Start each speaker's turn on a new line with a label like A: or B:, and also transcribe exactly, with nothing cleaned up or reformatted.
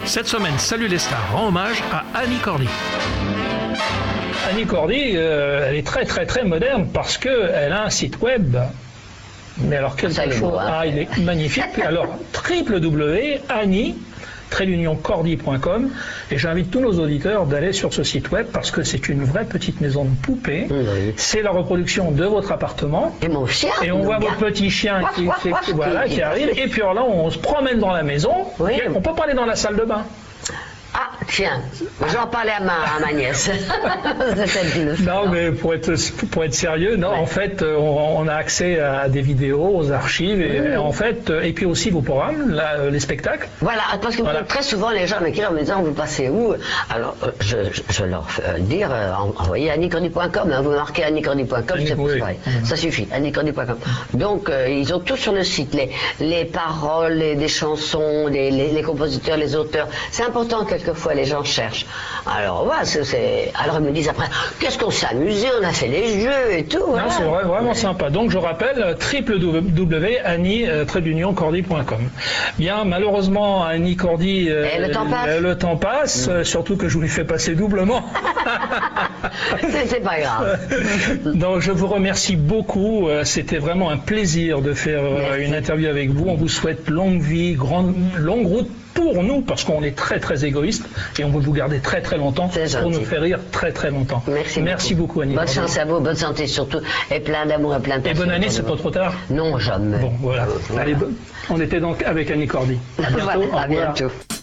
A: Cette semaine, Salut les stars rend hommage à Annie Cordy.
B: Annie Cordy, euh, elle est très très très moderne parce qu'elle a un site web. Mais alors quelque
C: Ça,
B: chose,
C: hein.
B: ah, il est magnifique. Alors w w w point annie tiret cordy point com, et j'invite tous nos auditeurs d'aller sur ce site web parce que c'est une vraie petite maison de poupée.
C: Oui.
B: C'est la reproduction de votre appartement.
C: Et mon chien.
B: Et on voit
C: mon
B: votre petit chien
C: Waf,
B: qui,
C: waf,
B: qui-
C: waf,
B: qui- voilà,
C: qui-
B: qui arrive. Et puis alors là, on se promène dans la maison.
C: Oui.
B: Et on peut pas aller dans la salle de bain.
C: Ah, tiens, j'en parlais à ma, à ma nièce. C'est elle qui le fait.
B: Non, mais pour être, pour être sérieux, non,
C: Ouais.
B: en fait, on, on a accès à des vidéos, aux archives, et,
C: Mmh.
B: en fait, et puis aussi vos programmes, là, les spectacles.
C: Voilà, parce que
B: Voilà.
C: très souvent les gens m'écrivent en me disant vous passez où? Alors euh, je, je, je leur fais euh, dire euh, en- envoyez annie cordy point com, hein, vous marquez annie cordy point com,
B: Annie-
C: c'est
B: oui.
C: pareil.
B: Mmh.
C: Ça suffit, annie cordy point com. Donc euh, ils ont tout sur le site, les, les paroles, les, des chansons, les, les, les compositeurs, les auteurs. C'est important quelquefois, les gens cherchent. Alors voilà, c'est, c'est- alors ils me disent après, qu'est-ce qu'on s'est amusé, on a fait les jeux et tout. Voilà.
B: Non, c'est vrai, vraiment sympa. Donc je rappelle w w w point annie tiret cordy point com. Bien, malheureusement, Annie Cordy, euh,
C: Et le temps passe.
B: euh, le temps passe, euh, surtout que je vous lui fais passer doublement.
C: c'est, c'est pas grave.
B: Donc je vous remercie beaucoup. Euh, C'était vraiment un plaisir de faire euh,
C: Merci.
B: une interview avec vous. On vous souhaite longue vie, grande, longue route pour nous, parce qu'on est très très égoïste et on veut vous garder très très longtemps
C: C'est
B: pour
C: gentil.
B: nous faire rire très très longtemps.
C: Merci,
B: Merci beaucoup, Annie.
C: Bonne
B: Cordy.
C: chance à vous, bonne santé surtout, et plein d'amour et plein de
B: Et bonne
C: passion
B: année,
C: autour
B: c'est
C: de
B: pas
C: vous.
B: trop tard.
C: Non, jamais.
B: Bon, voilà.
C: Voilà.
B: Allez, bo- on était donc avec Annie Cordy. À bientôt.
C: Voilà,
B: Au
C: à
B: revoir.
C: bientôt.